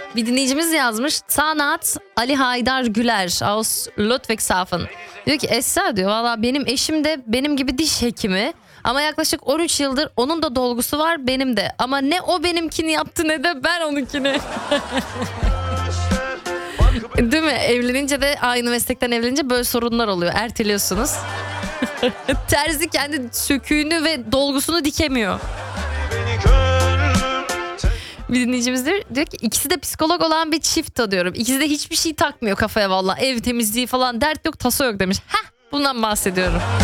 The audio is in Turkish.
Bir dinleyicimiz yazmış. Sanat Ali Haydar Güler aus Ludwigshafen. Diyor ki Esra diyor valla benim eşim de benim gibi diş hekimi. Ama yaklaşık 13 yıldır onun da dolgusu var benim de. Ama ne o benimkini yaptı ne de ben onunkini. Değil mi? Evlenince de aynı meslekten evlenince böyle sorunlar oluyor. Erteliyorsunuz. Terzi kendi söküğünü ve dolgusunu dikemiyor. Bir dinleyicimiz diyor ki ikisi de psikolog olan bir çift o diyorum. İkisi de hiçbir şey takmıyor kafaya valla. Ev temizliği falan dert yok tasa yok demiş. Heh bundan bahsediyorum.